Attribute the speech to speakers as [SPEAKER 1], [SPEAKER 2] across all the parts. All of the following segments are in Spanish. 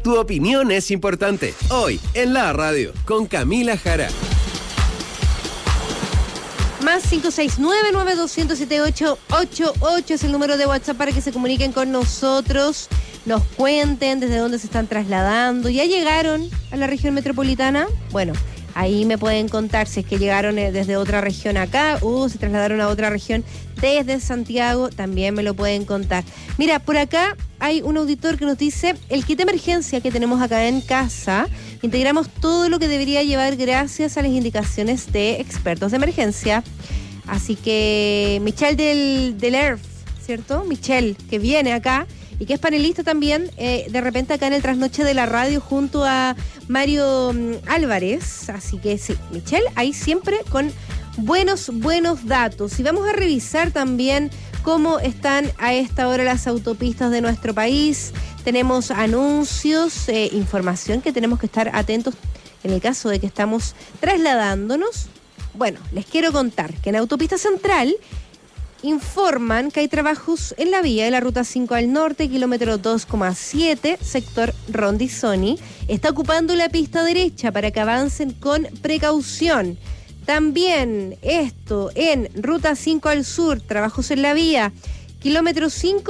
[SPEAKER 1] Tu opinión es importante. Hoy, en la radio, con Camila Jara.
[SPEAKER 2] Más 569-9207-888 es el número de WhatsApp para que se comuniquen con nosotros, nos cuenten desde dónde se están trasladando. ¿Ya llegaron a la región metropolitana? Bueno, ahí me pueden contar si es que llegaron desde otra región acá o se trasladaron a otra región desde Santiago, también me lo pueden contar. Mira, por acá hay un auditor que nos dice: el kit de emergencia que tenemos acá en casa, integramos todo lo que debería llevar gracias a las indicaciones de expertos de emergencia. Así que Michelle del ERF, ¿cierto? Michelle, que viene acá y que es panelista también, de repente acá en el Trasnoche de la Radio junto a Mario Álvarez. Así que sí, Michelle, ahí siempre con buenos datos. Y vamos a revisar también cómo están a esta hora las autopistas de nuestro país. Tenemos anuncios, información que tenemos que estar atentos en el caso de que estamos trasladándonos. Bueno, les quiero contar que en Autopista Central informan que hay trabajos en la vía de la Ruta 5 al norte, kilómetro 2,7, sector Rondizoni. Está ocupando la pista derecha para que avancen con precaución. También esto en Ruta 5 al sur, trabajos en la vía, kilómetro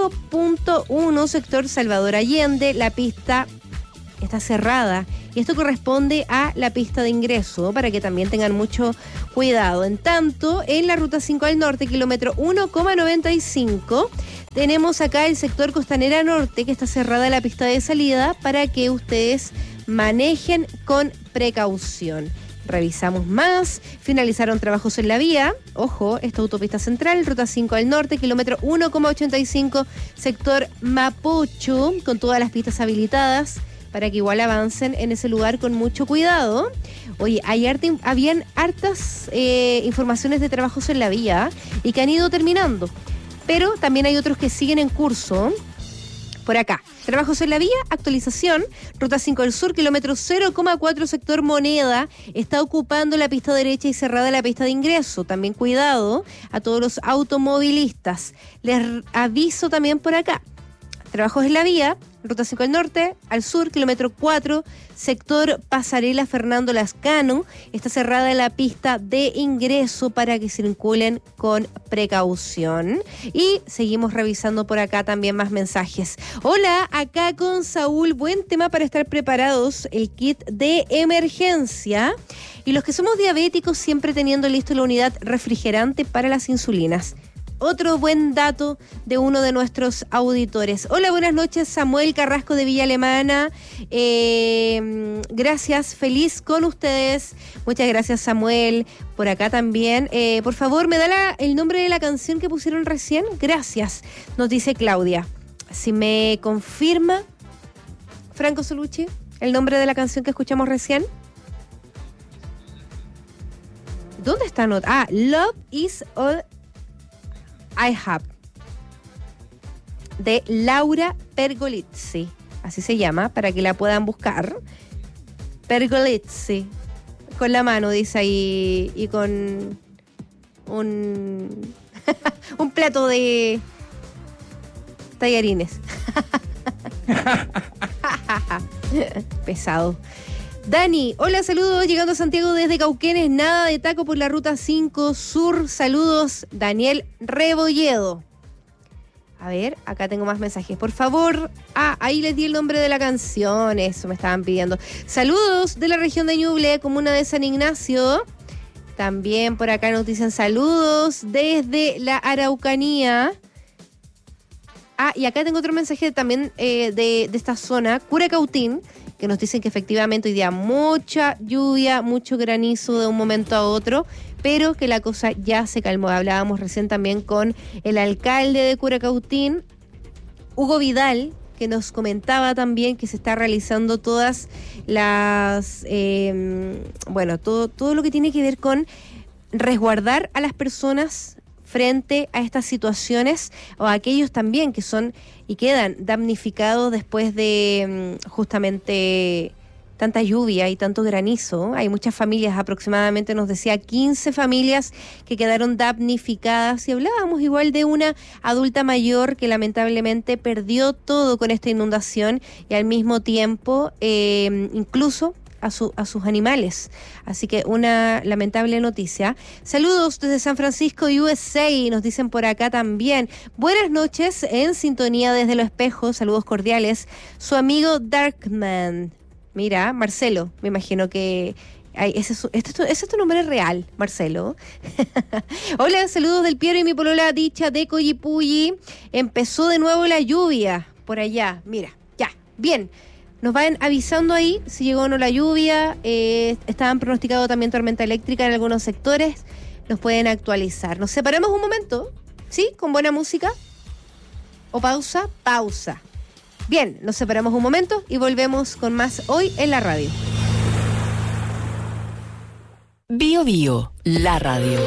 [SPEAKER 2] 5.1, sector Salvador Allende, la pista está cerrada. Y esto corresponde a la pista de ingreso, para que también tengan mucho cuidado. En tanto, en la Ruta 5 al norte, kilómetro 1,95, tenemos acá el sector Costanera Norte, que está cerrada la pista de salida, para que ustedes manejen con precaución. Revisamos más, finalizaron trabajos en la vía, ojo, esta autopista central, Ruta 5 al norte, kilómetro 1,85, sector Mapocho, con todas las pistas habilitadas, para que igual avancen en ese lugar con mucho cuidado. Oye, habían hartas informaciones de trabajos en la vía y que han ido terminando, pero también hay otros que siguen en curso. Por acá, trabajos en la vía, actualización, Ruta 5 del Sur, kilómetro 0,4, sector Moneda, está ocupando la pista derecha y cerrada la pista de ingreso. También cuidado a todos los automovilistas. Les aviso también por acá, trabajos en la vía, Ruta 5 al norte, al sur, kilómetro 4, sector Pasarela Fernando Lascano, está cerrada la pista de ingreso para que circulen con precaución. Y seguimos revisando por acá también más mensajes. Hola, acá con Saúl, buen tema para estar preparados, el kit de emergencia. Y los que somos diabéticos siempre teniendo listo la unidad refrigerante para las insulinas. Otro buen dato de uno de nuestros auditores. Hola, buenas noches, Samuel Carrasco de Villa Alemana. Gracias, feliz con ustedes. Muchas gracias, Samuel. Por acá también. Por favor, ¿me da el nombre de la canción que pusieron recién? Gracias, nos dice Claudia. Si me confirma, Franco Solucci, el nombre de la canción que escuchamos recién. ¿Dónde está? Love is All I Have, de Laura Pergolizzi, así se llama, para que la puedan buscar. Pergolizzi, con la mano, dice ahí, y con un plato de tallarines. Pesado. Dani, hola, saludos, llegando a Santiago desde Cauquenes, nada de taco por la Ruta 5 Sur, saludos, Daniel Rebolledo. A ver, acá tengo más mensajes, por favor. Ahí les di el nombre de la canción, eso me estaban pidiendo. Saludos de la región de Ñuble, comuna de San Ignacio. También por acá nos dicen saludos desde la Araucanía. Y acá tengo otro mensaje también de esta zona, Curacautín, que nos dicen que efectivamente hoy día mucha lluvia, mucho granizo de un momento a otro, pero que la cosa ya se calmó. Hablábamos recién también con el alcalde de Curacautín, Hugo Vidal, que nos comentaba también que se está realizando todas las, todo lo que tiene que ver con resguardar a las personas frente a estas situaciones, o a aquellos también que son y quedan damnificados después de justamente tanta lluvia y tanto granizo. Hay muchas familias, aproximadamente nos decía 15 familias que quedaron damnificadas, y hablábamos igual de una adulta mayor que lamentablemente perdió todo con esta inundación, y al mismo tiempo incluso a sus animales. Así que una lamentable noticia. Saludos desde San Francisco, USA, nos dicen por acá también. Buenas noches, en sintonía desde Los Espejos, saludos cordiales. Su amigo Darkman. Mira, Marcelo, me imagino que... ese es tu nombre real, Marcelo. Hola, saludos del Piero y mi polola Dicha de Coyipulli. Empezó de nuevo la lluvia por allá. Mira, ya, bien. Nos van avisando ahí si llegó o no la lluvia. Estaban pronosticados también tormenta eléctrica en algunos sectores. Nos pueden actualizar. Nos separamos un momento, ¿sí? Con buena música. ¿O pausa? Pausa. Bien, nos separamos un momento y volvemos con más hoy en la radio.
[SPEAKER 3] Bio Bio, la radio.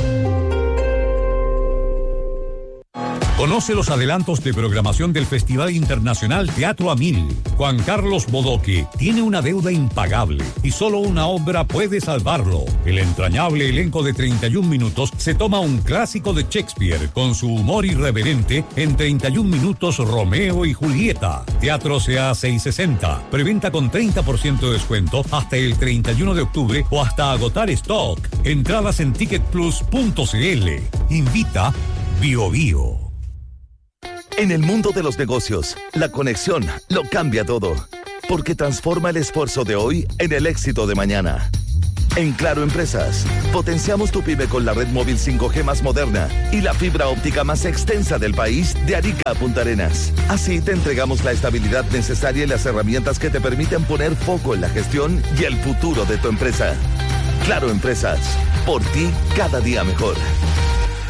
[SPEAKER 4] Conoce los adelantos de programación del Festival Internacional Teatro a Mil. Juan Carlos Bodoque tiene una deuda impagable y solo una obra puede salvarlo. El entrañable elenco de 31 minutos se toma un clásico de Shakespeare con su humor irreverente en 31 minutos Romeo y Julieta. Teatro CA 660. Preventa con 30% de descuento hasta el 31 de octubre o hasta agotar stock. Entradas en ticketplus.cl. Invita Bio Bio.
[SPEAKER 5] En el mundo de los negocios, la conexión lo cambia todo, porque transforma el esfuerzo de hoy en el éxito de mañana. En Claro Empresas, potenciamos tu pyme con la red móvil 5G más moderna y la fibra óptica más extensa del país, de Arica a Punta Arenas. Así te entregamos la estabilidad necesaria y las herramientas que te permiten poner foco en la gestión y el futuro de tu empresa. Claro Empresas, por ti cada día mejor.